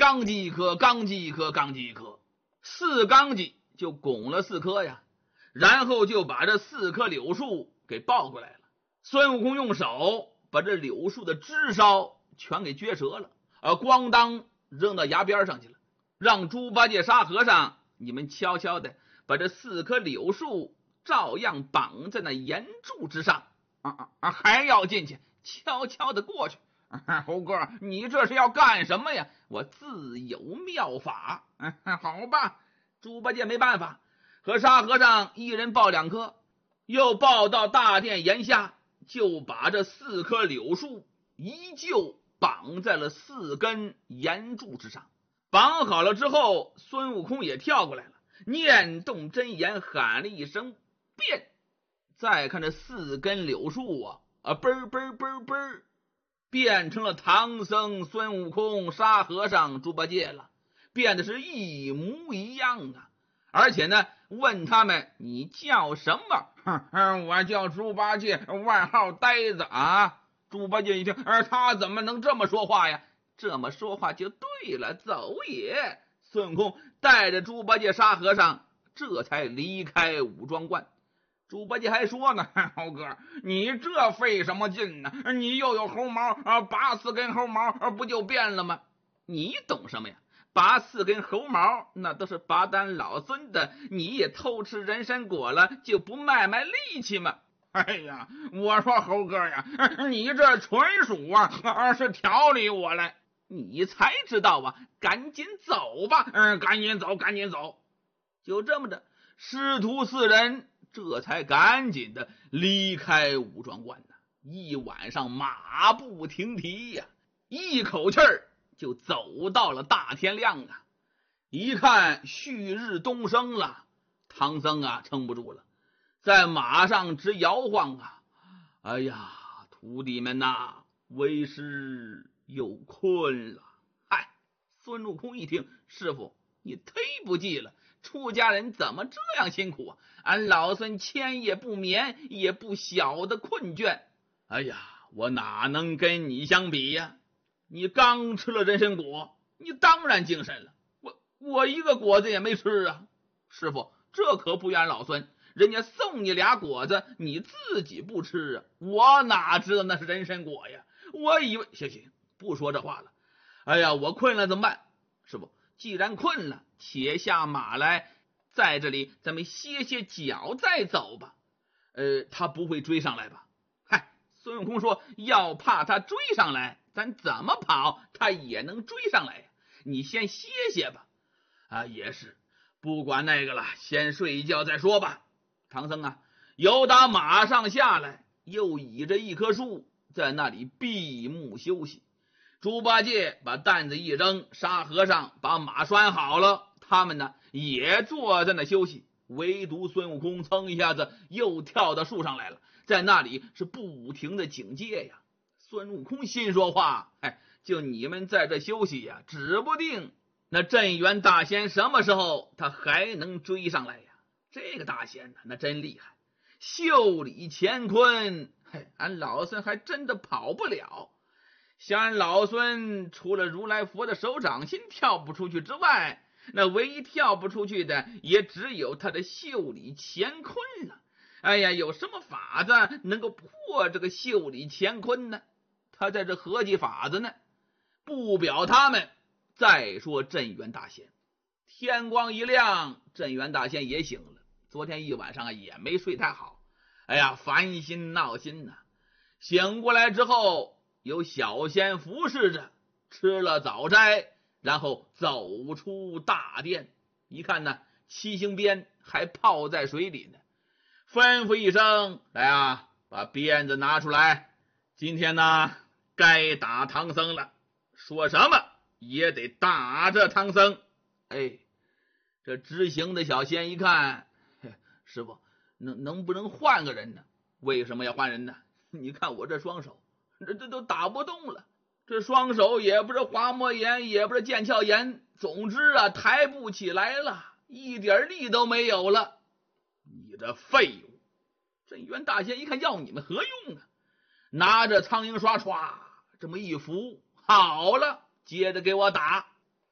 钢击一颗，钢击一颗，钢击一颗，4钢击就拱了4颗呀，然后就把这4棵柳树给抱过来了。孙悟空用手把这柳树的枝梢全给撅折了，咣当扔到崖边上去了，让猪八戒、沙和尚你们悄悄的把这4棵柳树照样绑在那岩柱之上，还要进去悄悄的过去。猴哥，你这是要干什么呀？我自有妙法。好吧，猪八戒没办法，和沙和尚一人抱2棵，又抱到大殿檐下，就把这4棵柳树依旧绑在了4根岩柱之上。绑好了之后，孙悟空也跳过来了，念动真言，喊了一声变。再看这4根柳树嘣嘣嘣嘣，变成了唐僧、孙悟空、沙和尚、猪八戒了，变得是一模一样啊！而且呢，问他们你叫什么？我叫猪八戒，外号呆子啊！猪八戒一听，他怎么能这么说话呀？这么说话就对了，走也！孙悟空带着猪八戒、沙和尚这才离开武装观。猪八戒还说呢，猴哥，你这费什么劲呢？你又有猴毛拔4根猴毛不就变了吗？你懂什么呀？拔4根猴毛那都是拔咱老孙的，你也偷吃人参果了，就不卖力气吗？哎呀，我说猴哥呀，你这纯属是调理我来。你才知道啊，赶紧走吧。赶紧走，赶紧走。就这么着，师徒4人这才赶紧的离开武装观呢。一晚上马不停蹄呀，一口气儿就走到了大天亮啊。一看旭日东升了，唐僧撑不住了，在马上直摇晃啊。哎呀，徒弟们为师又困了。嗨，孙悟空一听，师傅你忒不济了，出家人怎么这样辛苦啊？俺老孙千夜不眠，也不晓得困倦。哎呀，我哪能跟你相比呀？你刚吃了人参果，你当然精神了。我一个果子也没吃啊。师傅，这可不怨老孙，人家送你俩果子，你自己不吃啊，我哪知道那是人参果呀？我以为……行，不说这话了。哎呀，我困了怎么办？师傅，既然困了，且下马来，在这里咱们歇歇脚再走吧。他不会追上来吧？嗨，孙悟空说，要怕他追上来，咱怎么跑他也能追上来呀。你先歇歇吧。也是，不管那个了，先睡一觉再说吧。唐僧由打马上下来，又倚着一棵树，在那里闭目休息。猪八戒把担子一扔，沙和尚把马拴好了，他们也坐在那休息。唯独孙悟空蹭一下子又跳到树上来了，在那里是不停的警戒呀。孙悟空心说话，就你们在这休息呀，指不定那镇元大仙什么时候他还能追上来呀？这个大仙那真厉害，袖里乾坤，俺老孙还真的跑不了。像俺老孙除了如来佛的手掌心跳不出去之外，那唯一跳不出去的也只有他的袖里乾坤了。哎呀，有什么法子能够破这个袖里乾坤呢？他在这合计法子呢，不表他们。再说镇元大仙，天光一亮，镇元大仙也醒了。昨天一晚上也没睡太好，烦心闹心醒过来之后，有小仙服侍着，吃了早斋，然后走出大殿。一看七星鞭还泡在水里呢，吩咐一声，来把鞭子拿出来，今天该打唐僧了，说什么也得打着唐僧。这执行的小仙一看，师傅能不能换个人呢？为什么要换人呢？你看我这双手，这都打不动了，这双手也不是滑膜炎，也不是腱鞘炎，总之抬不起来了，一点力都没有了。你这废物！镇元大仙一看，要你们何用拿着苍蝇刷唰这么一扶，好了，接着给我打。